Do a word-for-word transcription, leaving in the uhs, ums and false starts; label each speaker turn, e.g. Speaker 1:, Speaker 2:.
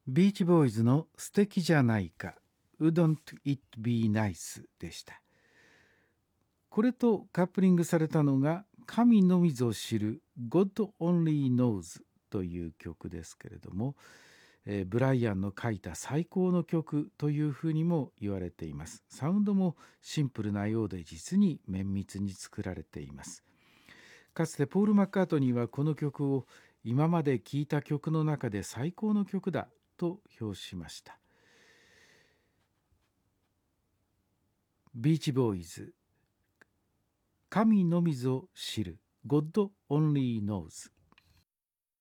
Speaker 1: ビーチボーイズの素敵じゃないか Wouldn't it be nice でした。これとカップリングされたのが神のみぞ知る God Only Knows という曲ですけれども、えーブライアンの書いた最高の曲というふうにも言われています。サウンドもシンプルなようで実に綿密に作られています。かつてポール・マッカートニーはこの曲を今まで聴いた曲の中で最高の曲だと評しました。ビーチボーイズ、神のみぞ知る God Only Knows。